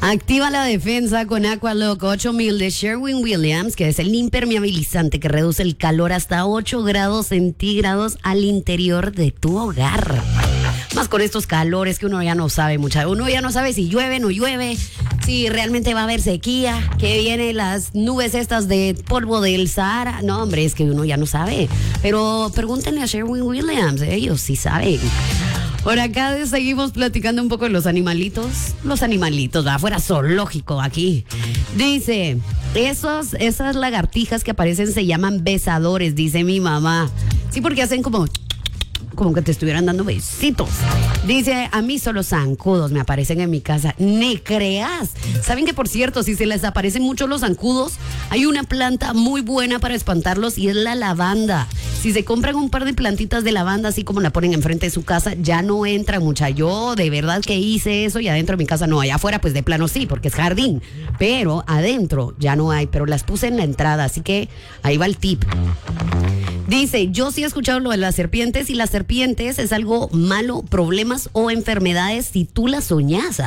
Activa la defensa con Aqualock 8000 de Sherwin-Williams, que es el impermeabilizante que reduce el calor hasta 8 grados centígrados al interior de tu hogar. Más con estos calores que uno ya no sabe uno ya no sabe si llueve, no llueve, si realmente va a haber sequía, que vienen las nubes estas de polvo del Sahara. No, hombre, es que uno ya no sabe. Pero pregúntenle a Sherwin-Williams, ellos sí saben. Por acá seguimos platicando un poco de los animalitos. Los animalitos, afuera zoológico aquí. Dice, esas lagartijas que aparecen se llaman besadores, dice mi mamá. Sí, porque hacen como que te estuvieran dando besitos. Dice, a mí solo zancudos me aparecen en mi casa. Ni creas. ¿Saben que, por cierto, si se les aparecen mucho los zancudos, hay una planta muy buena para espantarlos y es la lavanda? Si se compran un par de plantitas de lavanda, así como la ponen enfrente de su casa, ya no entra mucha. Yo de verdad que hice eso y adentro de mi casa no hay. Afuera pues de plano sí, porque es jardín. Pero adentro ya no hay, pero las puse en la entrada, así que ahí va el tip. Dice, yo sí he escuchado lo de las serpientes y las serpientes es algo malo, problemas o enfermedades si tú las soñás.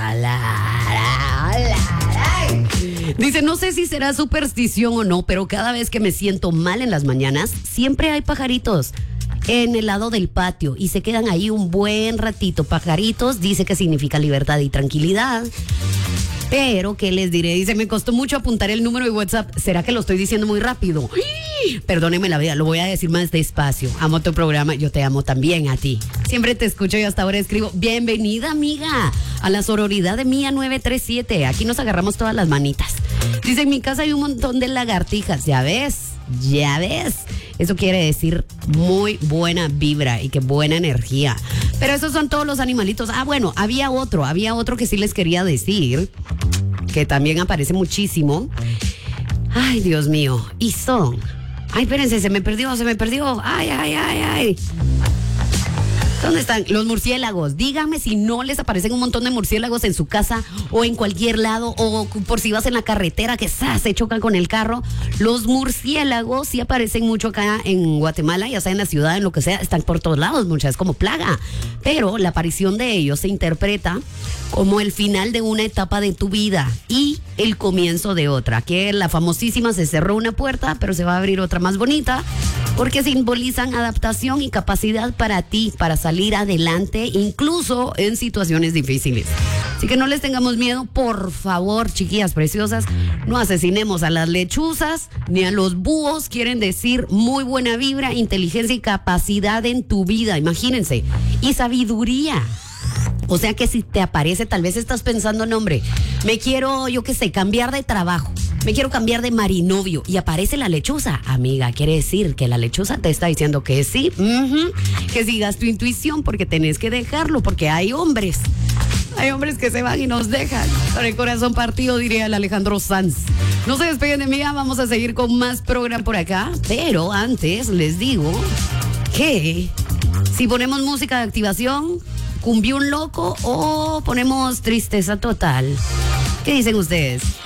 Dice, no sé si será superstición o no, pero cada vez que me siento mal en las mañanas, siempre hay pajaritos en el lado del patio y se quedan ahí un buen ratito. Pajaritos, dice que significa libertad y tranquilidad. Pero, ¿qué les diré? Dice, me costó mucho apuntar el número de WhatsApp. ¿Será que lo estoy diciendo muy rápido? Perdóneme la vida, lo voy a decir más despacio. Amo tu programa, yo te amo también a ti. Siempre te escucho y hasta ahora escribo. Bienvenida, amiga, a la sororidad de Mía 937. Aquí nos agarramos todas las manitas. Dice, en mi casa hay un montón de lagartijas. Ya ves. Eso quiere decir muy buena vibra y que buena energía. Pero esos son todos los animalitos. Bueno, había otro que sí les quería decir, que también aparece muchísimo. Ay, Dios mío. Y son... Ay, espérense, se me perdió. Ay. ¿Dónde están los murciélagos? Díganme si no les aparecen un montón de murciélagos en su casa o en cualquier lado, o por si vas en la carretera que se chocan con el carro. Los murciélagos sí aparecen mucho acá en Guatemala, ya sea en la ciudad, en lo que sea, están por todos lados, muchas, es como plaga. Pero la aparición de ellos se interpreta como el final de una etapa de tu vida y el comienzo de otra, que la famosísima se cerró una puerta, pero se va a abrir otra más bonita, porque simbolizan adaptación y capacidad para ti, para salir adelante, incluso en situaciones difíciles. Así que no les tengamos miedo, por favor, chiquillas preciosas, no asesinemos a las lechuzas ni a los búhos. Quieren decir muy buena vibra, inteligencia y capacidad en tu vida, imagínense, y sabiduría. O sea que si te aparece, tal vez estás pensando, no, hombre, me quiero, yo qué sé, cambiar de trabajo, me quiero cambiar de marinovio, y aparece la lechuza. Amiga, quiere decir que la lechuza te está diciendo que sí, que sigas tu intuición, porque tenés que dejarlo, porque hay hombres que se van y nos dejan con el corazón partido, diría el Alejandro Sanz. No se despeguen de mí, vamos a seguir con más programa por acá, pero antes les digo que si ponemos música de activación, cumbión loco, o ponemos tristeza total. ¿Qué dicen ustedes?